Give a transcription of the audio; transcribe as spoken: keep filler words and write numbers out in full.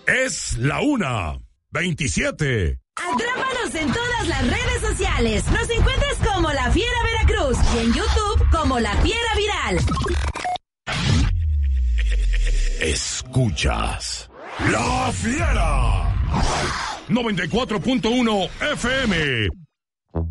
Es la una veintisiete. Atrápanos en todas las redes sociales. Nos encuentras como La Fiera Veracruz y en YouTube como La Fiera Viral. Escuchas La Fiera noventa y cuatro punto uno F M.